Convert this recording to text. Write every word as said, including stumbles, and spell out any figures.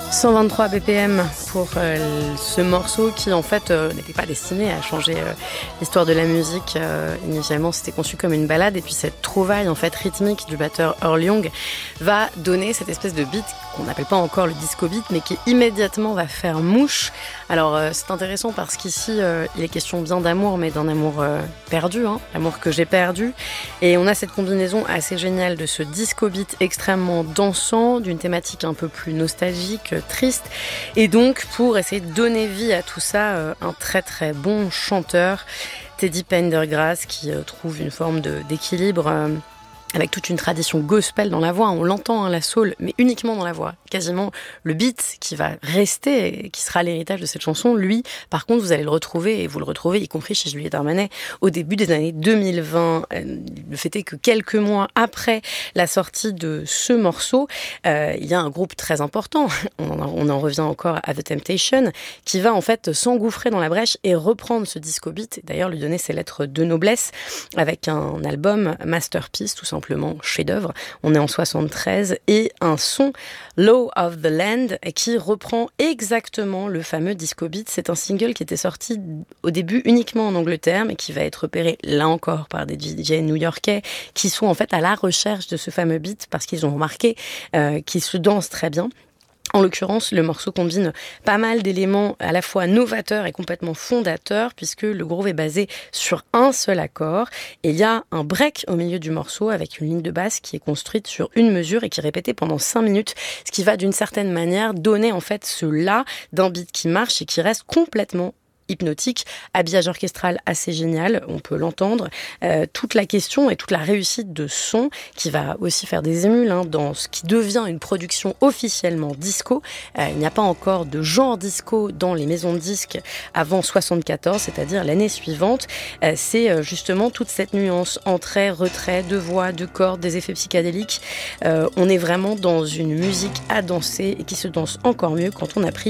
cent vingt-trois B P M pour euh, ce morceau qui en fait euh, n'était pas destiné à changer euh, l'histoire de la musique. Euh, initialement c'était conçu comme une balade et puis cette trouvaille en fait rythmique du batteur Earl Young va donner cette espèce de beat qu'on n'appelle pas encore le disco beat mais qui immédiatement va faire mouche. Alors euh, c'est intéressant parce qu'ici euh, il est question bien d'amour mais d'un amour euh, perdu, hein, l'amour que j'ai perdu, et on a cette combinaison assez géniale de ce disco beat extrêmement dansant, d'une thématique un peu plus nostalgique, triste, et donc pour essayer de donner vie à tout ça, euh, un très très bon chanteur, Teddy Pendergrass, qui euh, trouve une forme de, d'équilibre euh, avec toute une tradition gospel dans la voix. On l'entend, hein, la soul, mais uniquement dans la voix. Quasiment le beat qui va rester, et qui sera l'héritage de cette chanson, lui, par contre, vous allez le retrouver, et vous le retrouvez, y compris chez Juliette Armanet, au début des années deux mille vingt. Le fait est que quelques mois après la sortie de ce morceau, euh, il y a un groupe très important, on en, on en revient encore à The Temptations, qui va en fait s'engouffrer dans la brèche et reprendre ce disco beat, et d'ailleurs lui donner ses lettres de noblesse, avec un album masterpiece, tout simplement. Simplement chef-d'œuvre. On est en soixante-treize et un son Law of the Land qui reprend exactement le fameux disco beat. C'est un single qui était sorti au début uniquement en Angleterre mais qui va être repéré là encore par des D J new-yorkais qui sont en fait à la recherche de ce fameux beat parce qu'ils ont remarqué euh, qu'il se danse très bien. En l'occurrence, le morceau combine pas mal d'éléments à la fois novateurs et complètement fondateurs puisque le groove est basé sur un seul accord et il y a un break au milieu du morceau avec une ligne de basse qui est construite sur une mesure et qui est répétée pendant cinq minutes, ce qui va d'une certaine manière donner en fait ce la d'un beat qui marche et qui reste complètement hypnotique, habillage orchestral assez génial, on peut l'entendre, euh, toute la question et toute la réussite de son qui va aussi faire des émules hein, dans ce qui devient une production officiellement disco. Euh, il n'y a pas encore de genre disco dans les maisons de disques avant soixante-quatorze, c'est-à-dire l'année suivante. Euh, c'est euh, justement toute cette nuance, entrée, retrait, de voix, de cordes, des effets psychédéliques. Euh, on est vraiment dans une musique à danser et qui se danse encore mieux quand on a pris